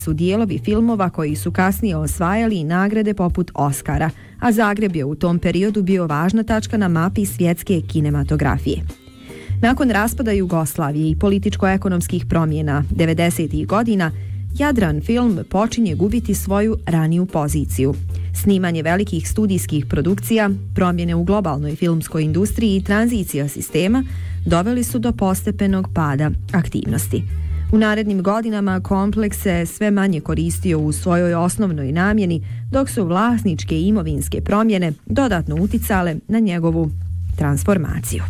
su dijelovi filmova koji su kasnije osvajali nagrade poput Oscara, a Zagreb je u tom periodu bio važna tačka na mapi svjetske kinematografije. Nakon raspada Jugoslavije i političko-ekonomskih promjena 90. godina, Jadran film počinje gubiti svoju raniju poziciju. Snimanje velikih studijskih produkcija, promjene u globalnoj filmskoj industriji i tranzicija sistema doveli su do postepenog pada aktivnosti. U narednim godinama kompleks se sve manje koristio u svojoj osnovnoj namjeni, dok su vlasničke i imovinske promjene dodatno uticale na njegovu transformaciju.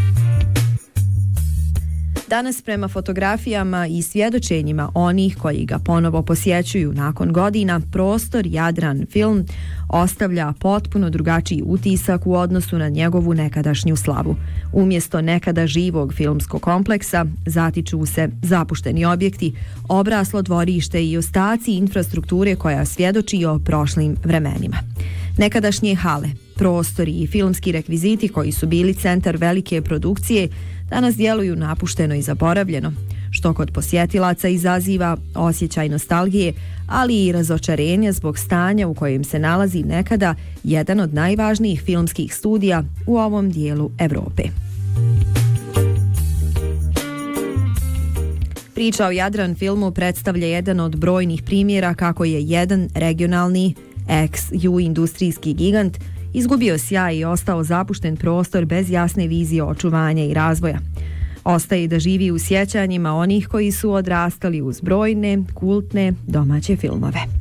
Danas prema fotografijama i svjedočenjima onih koji ga ponovo posjećuju nakon godina, prostor Jadran film ostavlja potpuno drugačiji utisak u odnosu na njegovu nekadašnju slavu. Umjesto nekada živog filmskog kompleksa zatiču se zapušteni objekti, obraslo dvorište i ostaci infrastrukture koja svjedoči o prošlim vremenima. Nekadašnje hale, prostori i filmski rekviziti koji su bili centar velike produkcije danas djeluju napušteno i zaboravljeno, što kod posjetilaca izaziva osjećaj nostalgije, ali i razočarenja zbog stanja u kojem se nalazi nekada jedan od najvažnijih filmskih studija u ovom dijelu Evrope. Priča o Jadran filmu predstavlja jedan od brojnih primjera kako je jedan regionalni ex-ju industrijski gigant izgubio sjaj i ostao zapušten prostor bez jasne vizije očuvanja i razvoja. Ostaje da živi u sjećanjima onih koji su odrastali uz brojne, kultne domaće filmove.